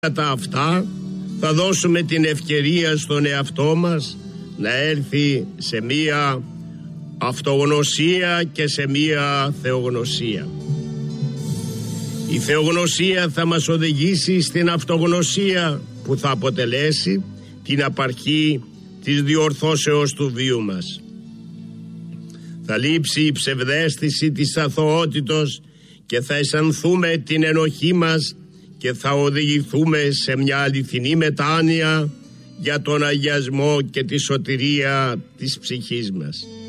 αυτά θα δώσουμε την ευκαιρία στον εαυτό μας να έρθει σε μία αυτογνωσία και σε μία θεογνωσία. Η θεογνωσία θα μας οδηγήσει στην αυτογνωσία που θα αποτελέσει την απαρχή της διορθώσεως του βίου μας. Θα λείψει η ψευδαίσθηση της αθωότητος και θα αισθανθούμε την ενοχή μας και θα οδηγηθούμε σε μια αληθινή μετάνοια για τον αγιασμό και τη σωτηρία της ψυχής μας.